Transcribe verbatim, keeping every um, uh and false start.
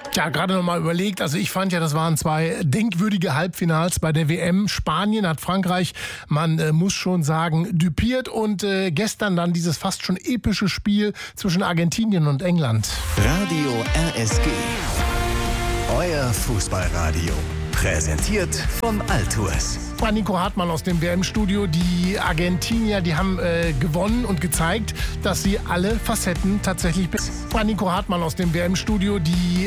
Ja, gerade noch mal überlegt. Also ich fand ja, das waren zwei denkwürdige Halbfinals bei der W M. Spanien hat Frankreich, man äh, muss schon sagen, düpiert. Und äh, gestern dann dieses fast schon epische Spiel zwischen Argentinien und England. Radio R S G. Euer Fußballradio. Präsentiert vom Altours. War Nico Hartmann aus dem W M-Studio. Die Argentinier, die haben äh, gewonnen und gezeigt, dass sie alle Facetten tatsächlich... War Nico Hartmann aus dem W M-Studio. Die